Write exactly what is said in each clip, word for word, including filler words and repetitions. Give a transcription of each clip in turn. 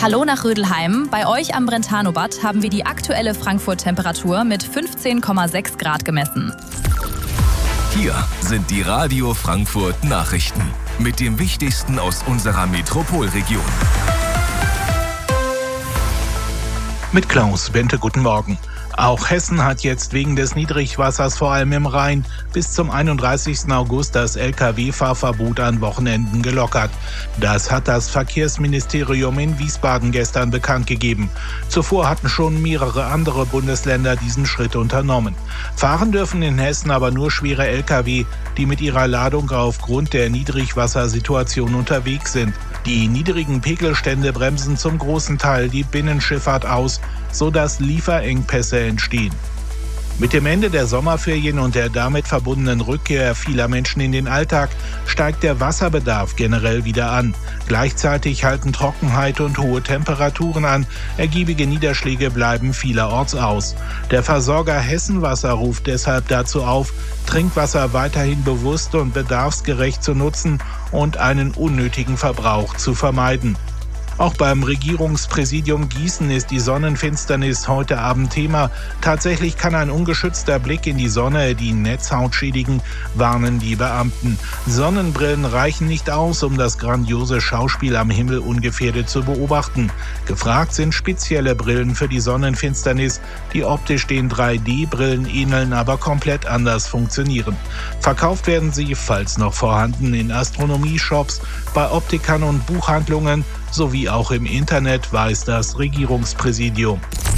Hallo nach Rödelheim. Bei euch am Brentano-Bad haben wir die aktuelle Frankfurt-Temperatur mit fünfzehn Komma sechs Grad gemessen. Hier sind die Radio Frankfurt Nachrichten mit dem Wichtigsten aus unserer Metropolregion. Mit Klaus Bente, guten Morgen. Auch Hessen hat jetzt wegen des Niedrigwassers vor allem im Rhein bis zum einunddreißigsten August das L K W-Fahrverbot an Wochenenden gelockert. Das hat das Verkehrsministerium in Wiesbaden gestern bekannt gegeben. Zuvor hatten schon mehrere andere Bundesländer diesen Schritt unternommen. Fahren dürfen in Hessen aber nur schwere L K W, die mit ihrer Ladung aufgrund der Niedrigwassersituation unterwegs sind. Die niedrigen Pegelstände bremsen zum großen Teil die Binnenschifffahrt aus, sodass Lieferengpässe entstehen. Mit dem Ende der Sommerferien und der damit verbundenen Rückkehr vieler Menschen in den Alltag steigt der Wasserbedarf generell wieder an. Gleichzeitig halten Trockenheit und hohe Temperaturen an. Ergiebige Niederschläge bleiben vielerorts aus. Der Versorger Hessenwasser ruft deshalb dazu auf, Trinkwasser weiterhin bewusst und bedarfsgerecht zu nutzen und einen unnötigen Verbrauch zu vermeiden. Auch beim Regierungspräsidium Gießen ist die Sonnenfinsternis heute Abend Thema. Tatsächlich kann ein ungeschützter Blick in die Sonne die Netzhaut schädigen, warnen die Beamten. Sonnenbrillen reichen nicht aus, um das grandiose Schauspiel am Himmel ungefährdet zu beobachten. Gefragt sind spezielle Brillen für die Sonnenfinsternis, die optisch den drei D Brillen ähneln, aber komplett anders funktionieren. Verkauft werden sie, falls noch vorhanden, in Astronomieshops, bei Optikern und Buchhandlungen, sowie auch im Internet, weiß das Regierungspräsidium.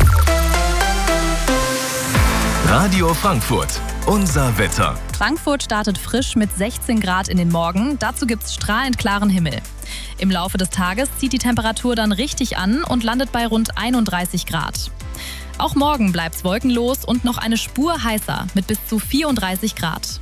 Radio Frankfurt, unser Wetter. Frankfurt startet frisch mit sechzehn Grad in den Morgen. Dazu gibt's strahlend klaren Himmel. Im Laufe des Tages zieht die Temperatur dann richtig an und landet bei rund einunddreißig Grad. Auch morgen bleibt's wolkenlos und noch eine Spur heißer mit bis zu vierunddreißig Grad.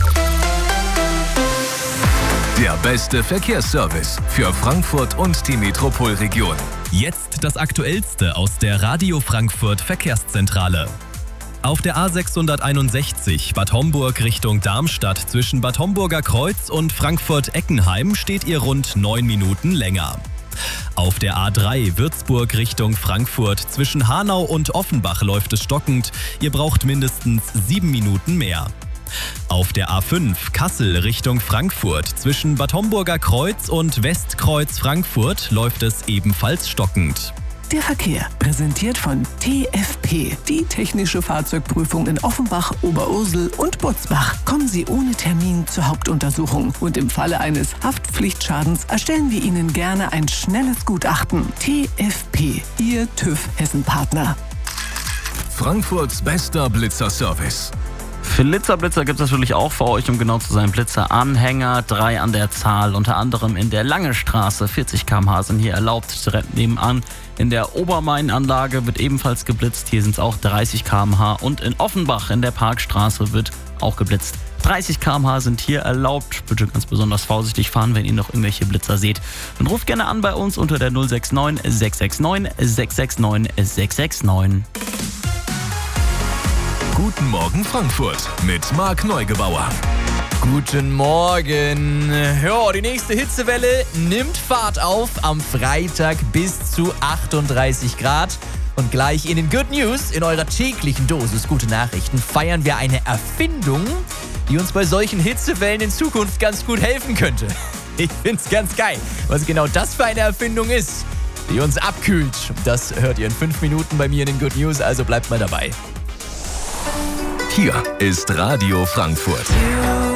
Der beste Verkehrsservice für Frankfurt und die Metropolregion. Jetzt das Aktuellste aus der Radio Frankfurt Verkehrszentrale. Auf der A sechshunderteinundsechzig Bad Homburg Richtung Darmstadt zwischen Bad Homburger Kreuz und Frankfurt-Eckenheim steht ihr rund neun Minuten länger. Auf der A drei Würzburg Richtung Frankfurt zwischen Hanau und Offenbach läuft es stockend. Ihr braucht mindestens sieben Minuten mehr. Auf der A fünf Kassel Richtung Frankfurt zwischen Bad Homburger Kreuz und Westkreuz Frankfurt läuft es ebenfalls stockend. Der Verkehr, präsentiert von T F P, die technische Fahrzeugprüfung in Offenbach, Oberursel und Butzbach. Kommen Sie ohne Termin zur Hauptuntersuchung und im Falle eines Haftpflichtschadens erstellen wir Ihnen gerne ein schnelles Gutachten. T F P, Ihr TÜV Hessen-Partner. Frankfurts bester Blitzerservice. Blitzerblitzer gibt es natürlich auch für euch, um genau zu sein. Blitzeranhänger, drei an der Zahl, unter anderem in der Lange Straße. vierzig Kilometer pro Stunde sind hier erlaubt, direkt nebenan. In der Obermain-Anlage wird ebenfalls geblitzt, hier sind es auch dreißig Kilometer pro Stunde. Und in Offenbach in der Parkstraße wird auch geblitzt. dreißig Kilometer pro Stunde sind hier erlaubt. Bitte ganz besonders vorsichtig fahren, wenn ihr noch irgendwelche Blitzer seht. Und ruft gerne an bei uns unter der null sechs neun sechs sechs neun sechs sechs neun sechs sechs neun. Guten Morgen Frankfurt mit Marc Neugebauer. Guten Morgen. Ja, die nächste Hitzewelle nimmt Fahrt auf. Am Freitag bis zu achtunddreißig Grad. Und gleich in den Good News, in eurer täglichen Dosis gute Nachrichten, feiern wir eine Erfindung, die uns bei solchen Hitzewellen in Zukunft ganz gut helfen könnte. Ich find's ganz geil, was genau das für eine Erfindung ist, die uns abkühlt. Das hört ihr in fünf Minuten bei mir in den Good News, also bleibt mal dabei. Hier ist Radio Frankfurt.